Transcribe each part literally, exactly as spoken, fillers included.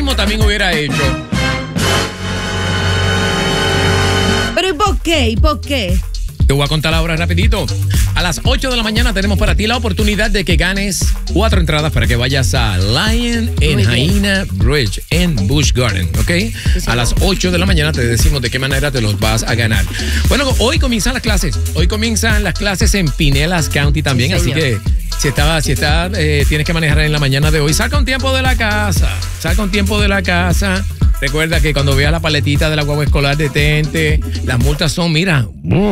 mismo también hubiera hecho. Pero ¿y por qué? ¿Y por qué? Te voy a contar ahora rapidito. A las ocho de la mañana tenemos para ti la oportunidad de que ganes cuatro entradas para que vayas a Lion en Jaina Bridge en Busch Garden, ¿ok? Sí, a las ocho de la mañana te decimos de qué manera te los vas a ganar. Bueno, hoy comienzan las clases. Hoy comienzan las clases en Pinellas County también, sí, así que si está, si está, eh, tienes que manejar en la mañana de hoy, saca un tiempo de la casa, saca un tiempo de la casa. Recuerda que cuando veas la paletita de la guagua escolar, detente. Las multas son, mira.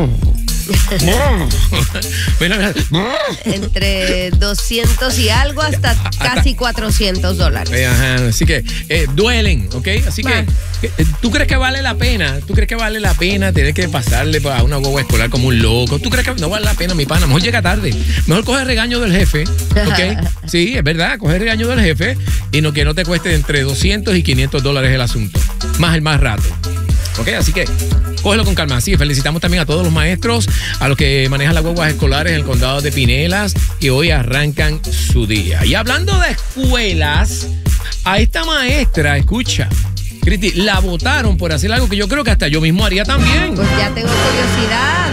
Entre doscientos y algo hasta casi cuatrocientos dólares. Ajá, así que eh, duelen, ¿ok? Así que, eh, ¿tú crees que vale la pena? ¿Tú crees que vale la pena tener que pasarle a una guagua escolar como un loco? ¿Tú crees que no vale la pena, mi pana? Mejor llega tarde. Mejor coge el regaño del jefe, ¿ok? Sí, es verdad, coge el regaño del jefe y no que no te cueste entre doscientos y quinientos dólares el asunto. Más el más rato. ¿Ok? Así que cógelo con calma. Así felicitamos también a todos los maestros, a los que manejan las guaguas escolares en el condado de Pinellas, que hoy arrancan su día. Y hablando de escuelas, a esta maestra, escucha, Cristi, la votaron por hacer algo que yo creo que hasta yo mismo haría también. Pues ya tengo curiosidad.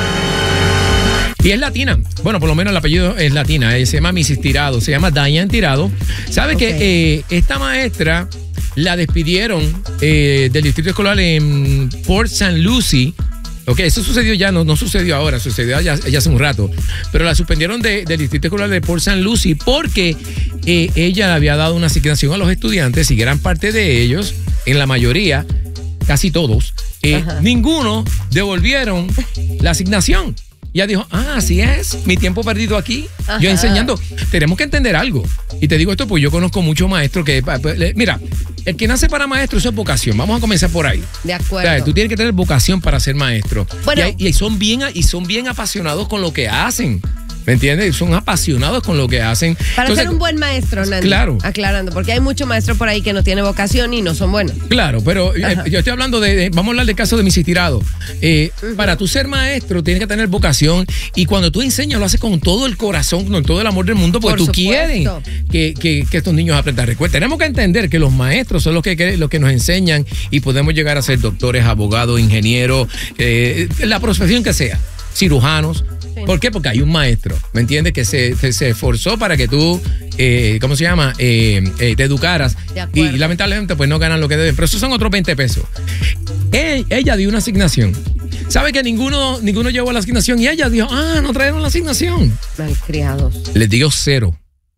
Y es latina. Bueno, por lo menos el apellido es latina. Se llama missus Tirado. Se llama Diane Tirado. ¿Sabe okay. que eh, esta maestra la despidieron eh, del distrito escolar en Port Saint Lucie? Ok, eso sucedió ya, no, no sucedió ahora, sucedió ya, ya hace un rato. Pero la suspendieron de, del distrito escolar de Port Saint Lucie porque eh, ella había dado una asignación a los estudiantes y gran parte de ellos, en la mayoría, casi todos, eh, ninguno devolvieron la asignación. Y ella dijo, ah, así es, mi tiempo perdido aquí. Ajá. Yo enseñando. Tenemos que entender algo. Y te digo esto, pues yo conozco muchos maestros que, mira, el que nace para maestro, eso es vocación. Vamos a comenzar por ahí. De acuerdo. O sea, tú tienes que tener vocación para ser maestro. Bueno. Y, y, son bien, y son bien apasionados con lo que hacen. ¿Me entiendes? Son apasionados con lo que hacen. Para Entonces, ser un buen maestro, Nando. Claro. Aclarando, porque hay muchos maestros por ahí que no tienen vocación y no son buenos. Claro, pero eh, yo estoy hablando de, de, vamos a hablar del caso de missus Tirado. Eh, uh-huh. Para tú ser maestro tienes que tener vocación y cuando tú enseñas lo haces con todo el corazón, con todo el amor del mundo, porque por tú supuesto. quieres que, que, que estos niños aprendan. Recuerda, tenemos que entender que los maestros son los que, los que nos enseñan y podemos llegar a ser doctores, abogados, ingenieros, eh, la profesión que sea, cirujanos. Sí. ¿Por qué? Porque hay un maestro, ¿me entiendes? Que se, se, se esforzó para que tú, eh, ¿cómo se llama? Eh, eh, te educaras. Y, y lamentablemente pues no ganan lo que deben. Pero esos son otros veinte pesos. Él, ella dio una asignación. ¿Sabe que ninguno, ninguno llevó la asignación? Y ella dijo, ah, no trajeron la asignación. Malcriados. Les dio cero.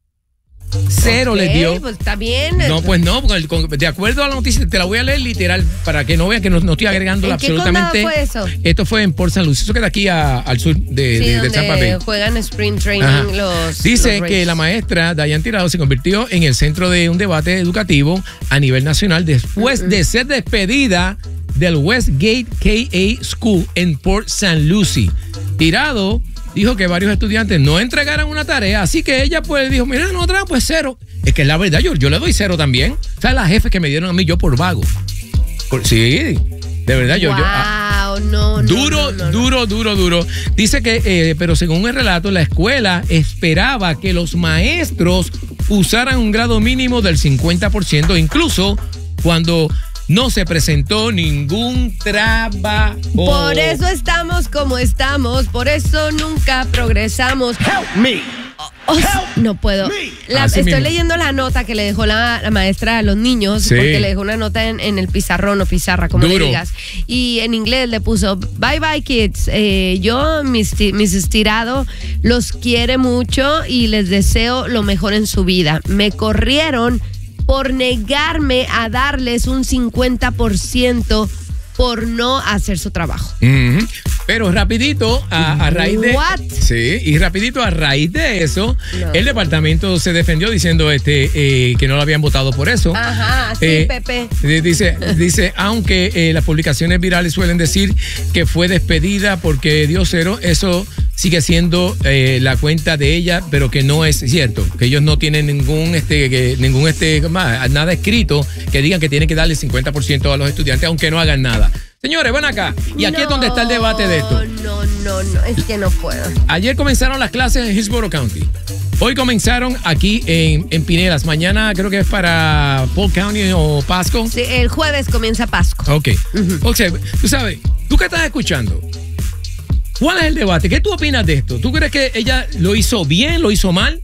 Cero okay, les dio. Pues está bien. No, pues no, porque con, de acuerdo a la noticia, te la voy a leer literal para que no veas que no, no estoy agregando absolutamente. ¿En qué condado fue eso? Esto fue en Port Saint Lucie. Eso queda aquí a, al sur de, sí, de, de Tampa Bay. Juegan sprint training Ajá. los. Dice los que la maestra Diane Tirado se convirtió en el centro de un debate educativo a nivel nacional después uh-uh. de ser despedida del Westgate K A School en Port Saint Lucie. Tirado dijo que varios estudiantes no entregaran una tarea, así que ella pues dijo, mira, no traen, pues cero. Es que es la verdad, yo, yo le doy cero también. O sea, las jefes que me dieron a mí, yo por vago. Por, sí, de verdad, yo... Wow, yo ah, no, no, duro, no, no, no. duro, duro, duro. Dice que, eh, pero según el relato, la escuela esperaba que los maestros usaran un grado mínimo del cincuenta por ciento, incluso cuando no se presentó ningún trabajo. Por eso estamos como estamos, por eso nunca progresamos. Help me. Oh, no puedo. La, estoy mismo. leyendo la nota que le dejó la, la maestra a los niños, sí. porque le dejó una nota en, en el pizarrón o pizarra, como Duro. le digas. Y en inglés le puso, bye bye kids. Eh, yo, missus Tirado, los quiere mucho y les deseo lo mejor en su vida. Me corrieron por negarme a darles un cincuenta por ciento por no hacer su trabajo. Mm-hmm. Pero rapidito, a, a raíz de... What? Sí, y rapidito a raíz de eso, no. el departamento se defendió diciendo este eh, que no lo habían votado por eso. Ajá, sí, eh, Pepe. Dice, dice aunque eh, las publicaciones virales suelen decir que fue despedida porque dio cero, eso sigue siendo eh, la cuenta de ella, pero que no es cierto, que ellos no tienen ningún este que, ningún este nada escrito que digan que tienen que darle cincuenta por ciento a los estudiantes aunque no hagan nada. Señores, ven acá. Y aquí no, es donde está el debate de esto. No, no, no, es que no puedo. Ayer comenzaron las clases en Hillsborough County. Hoy comenzaron aquí en, en Pinellas. Mañana creo que es para Polk County o Pasco. Sí, el jueves comienza Pasco. Ok. Uh-huh. O sea, tú sabes, tú que estás escuchando, ¿cuál es el debate? ¿Qué tú opinas de esto? ¿Tú crees que ella lo hizo bien, lo hizo mal?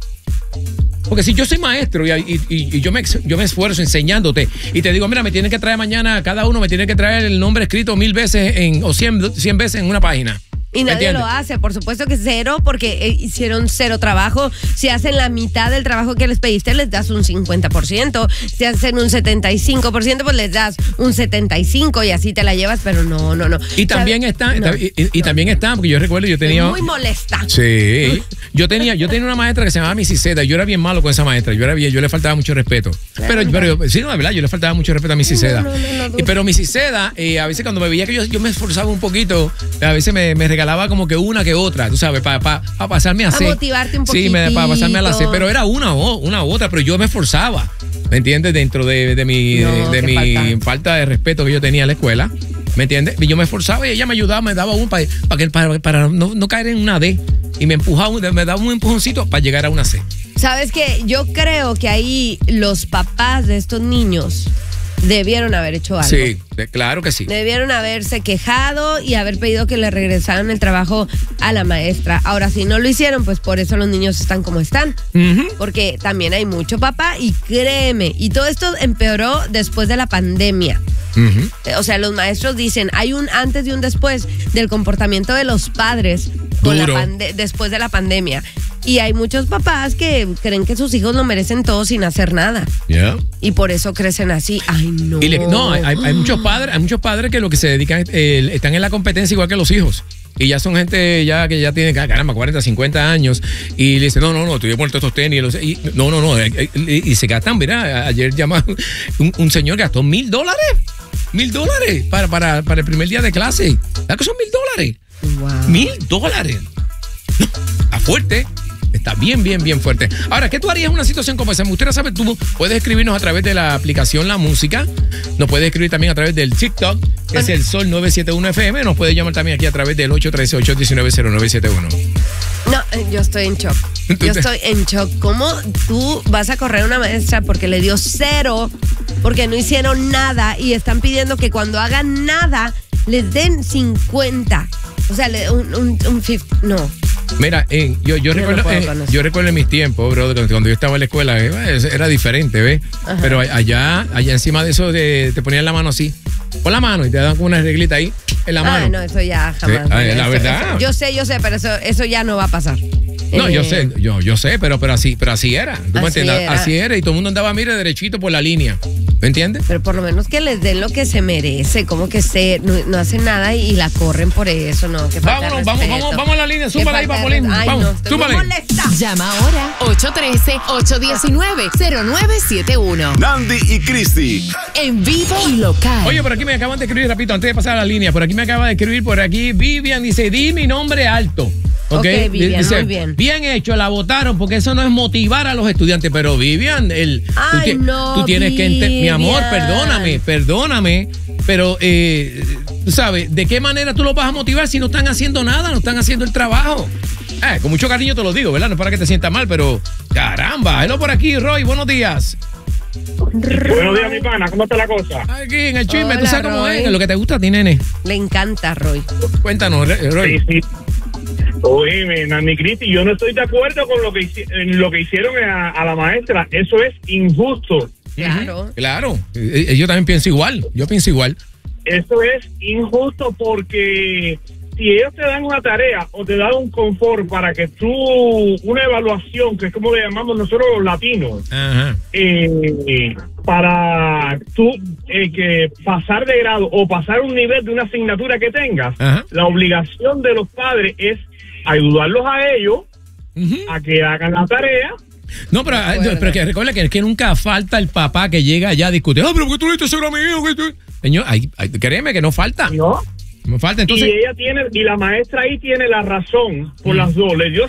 Porque si yo soy maestro y, y, y yo, me, yo me esfuerzo enseñándote y te digo, mira, me tienen que traer mañana, cada uno me tiene que traer el nombre escrito mil veces en, o cien, cien veces en una página. Y nadie ¿entiendes? Lo hace, por supuesto que cero, porque eh, hicieron cero trabajo. Si hacen la mitad del trabajo que les pediste, les das un cincuenta por ciento. Si hacen un setenta y cinco por ciento, pues les das un setenta y cinco por ciento y así te la llevas, pero no, no, no. Y también está, no, y, y, y no. también está, porque yo recuerdo, yo tenía... Muy molesta. Sí. Yo tenía, yo tenía una maestra que se llamaba Missy Seda. Yo era bien malo con esa maestra. Yo era bien, yo le faltaba mucho respeto. Pero, pero sí, no, de verdad, yo le faltaba mucho respeto a Missy Seda. No, no, no, no, y, pero Missy Seda, eh, a veces cuando me veía que yo, yo me esforzaba un poquito, a veces me, me regalaba como que una que otra, tú sabes, para pa, pa pasarme a C. Para motivarte un poquito. Sí, para pasarme a la C, pero era una o una u otra, pero yo me esforzaba, ¿me entiendes? Dentro de, de mi, no, de, de mi falta. falta de respeto que yo tenía en la escuela, ¿me entiendes? Y yo me esforzaba y ella me ayudaba, me daba un para, para, para, para no, no caer en una D y me empujaba, me daba un empujoncito para llegar a una C. ¿Sabes qué? Yo creo que ahí los papás de estos niños debieron haber hecho algo. Sí, claro que sí. Debieron haberse quejado y haber pedido que le regresaran el trabajo a la maestra. Ahora, si no lo hicieron, pues por eso los niños están como están. Uh-huh. Porque también hay mucho papá y créeme, y todo esto empeoró después de la pandemia. Uh-huh. O sea, los maestros dicen, hay un antes y un después del comportamiento de los padres con la pande- después de la pandemia. Y hay muchos papás que creen que sus hijos lo merecen todo sin hacer nada. Yeah. Y por eso crecen así. Ay, no. Y le, no, hay, hay muchos padres, hay muchos padres que lo que se dedican, eh, están en la competencia igual que los hijos. Y ya son gente ya que ya tiene, caramba, cuarenta, cincuenta años. Y le dicen, no, no, no, estoy muerto estos tenis. Y, no, no, no. Y, y, y se gastan, mira, ayer llamaron, un, un señor gastó mil dólares. Mil dólares para, para, para el primer día de clase. ¿Sabes que son mil dólares? Wow. Mil dólares. No, está fuerte. Está bien, bien, bien fuerte. Ahora, ¿qué tú harías en una situación como esa? Me gustaría saber, tú puedes escribirnos a través de la aplicación La Música. Nos puedes escribir también a través del TikTok, que bueno. es el Sol nueve siete uno F M. Nos puedes llamar también aquí a través del ocho uno tres, ocho uno nueve, cero nueve siete uno. No, yo estoy en shock. Yo estoy en shock. ¿Cómo tú vas a correr a una maestra porque le dio cero, porque no hicieron nada y están pidiendo que cuando hagan nada les den cincuenta? O sea, un, un, un cincuenta, no. Mira, eh, yo, yo, yo, recuerdo, no eh, yo recuerdo en mis tiempos, bro, cuando yo estaba en la escuela, eh, era diferente, ¿ves? Ajá. Pero allá, allá encima de eso de, te ponían la mano así, pon la mano y te dan como una reglita ahí en la mano. Ah, no, eso ya jamás. Sí, ay, la eso, verdad. Eso, yo sé, yo sé, pero eso, eso ya no va a pasar. No, eh, yo sé, yo, yo sé, pero, pero así, pero así era. ¿Tú así me entiendes? Era. Así era y todo el mundo andaba, mire, derechito por la línea. ¿Me entiendes? Pero por lo menos que les den lo que se merece, como que se no, no hacen nada y la corren por eso, ¿no? Que vámonos, vamos, vamos, vamos a la línea, súmala ahí, Papolín. Ay, vamos, no, estoy súmale. muy molesta. Llama ahora ocho uno tres, ocho uno nueve, cero nueve siete uno. Nandy y Cristi. En vivo y local. Oye, por aquí me acaban de escribir, repito, antes de pasar a la línea, por aquí me acaba de escribir, por aquí Vivian dice, di mi nombre alto. Okay, ok, Vivian, dice, muy bien. Bien hecho, la votaron porque eso no es motivar a los estudiantes. Pero Vivian, el, Ay, tú, no, tú tienes Vivian. que... Mi amor, perdóname, perdóname. Pero, eh, tú sabes, ¿de qué manera tú los vas a motivar si no están haciendo nada, no están haciendo el trabajo? Eh, con mucho cariño te lo digo, ¿verdad? No es para que te sientas mal, pero caramba. Hello por aquí, Roy, buenos días. Buenos días, mi pana, ¿cómo está la cosa? Aquí en el chisme, Hola, tú sabes cómo Roy. es, lo que te gusta a ti, nene. Le encanta, Roy. Cuéntanos, Roy. Sí, sí. Oye, Nandy Cristi, yo no estoy de acuerdo con lo que, hici- en lo que hicieron a, a la maestra. Eso es injusto. Claro. Uh-huh. Claro. Eh, Yo también pienso igual. Yo pienso igual. Eso es injusto porque si ellos te dan una tarea o te dan un confort para que tú, una evaluación, que es como le llamamos nosotros los latinos, Ajá. eh, para tú eh, que pasar de grado o pasar un nivel de una asignatura que tengas, Ajá. la obligación de los padres es ayudarlos a ellos Uh-huh. a que hagan la tarea. No, pero, pero que recuerda que, que nunca falta el papá que llega allá a discutir. Ah, pero ¿por qué tú le diste seguro a mi hijo? Señor, ay, ay, créeme que no falta. ¿No? No falta, entonces. Y ella tiene, y la maestra ahí tiene la razón por mm. las dos. Le dio